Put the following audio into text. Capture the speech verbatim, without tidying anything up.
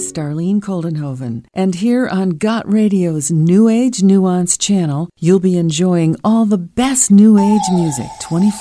is Darlene Koldenhoven, and here on Got Radio's New Age Nuance channel, you'll be enjoying all the best New Age music twenty-four